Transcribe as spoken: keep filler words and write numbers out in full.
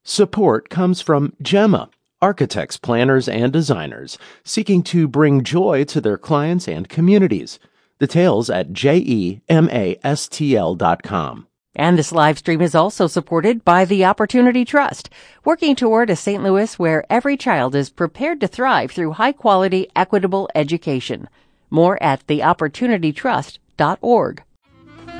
Support comes from Gemma, architects, planners, and designers seeking to bring joy to their clients and communities. Details at gemastl dot com. And this live stream is also supported by the Opportunity Trust, working toward a Saint Louis where every child is prepared to thrive through high-quality, equitable education. More at the opportunity trust dot org.